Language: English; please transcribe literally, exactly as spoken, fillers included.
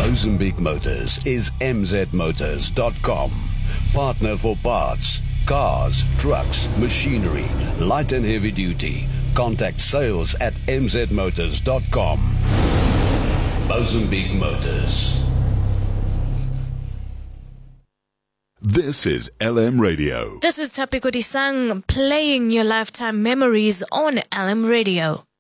Mozambique Motors is m z motors dot com. Partner for parts, cars, trucks, machinery, light and heavy duty. Contact sales at m z motors dot com. Mozambique Motors. This is L M Radio. This is Tapiko Disang playing your lifetime memories on L M Radio.